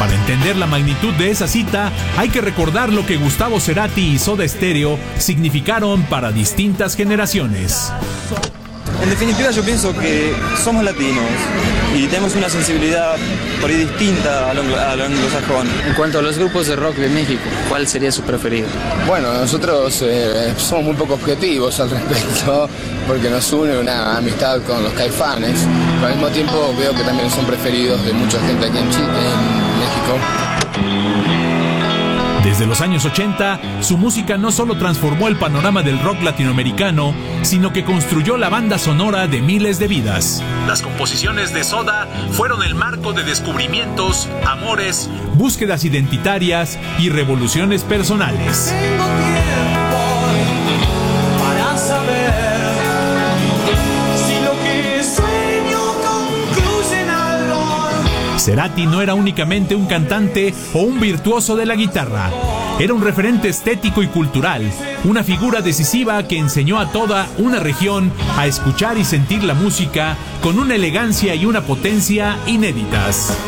Para entender la magnitud de esa cita, hay que recordar lo que Gustavo Cerati y Soda Stereo significaron para distintas generaciones. En definitiva, yo pienso que somos latinos y tenemos una sensibilidad por ahí distinta a lo anglosajón. En cuanto a los grupos de rock de México, ¿cuál sería su preferido? Bueno, nosotros somos muy poco objetivos al respecto, porque nos une una amistad con los Caifanes, pero al mismo tiempo veo que también son preferidos de mucha gente aquí en Chile, en México. Desde los años 80, su música no solo transformó el panorama del rock latinoamericano, sino que construyó la banda sonora de miles de vidas. Las composiciones de Soda fueron el marco de descubrimientos, amores, búsquedas identitarias y revoluciones personales. Tengo tiempo para saber si lo que sueño concluye en algo. Cerati no era únicamente un cantante o un virtuoso de la guitarra. Era un referente estético y cultural, una figura decisiva que enseñó a toda una región a escuchar y sentir la música con una elegancia y una potencia inéditas.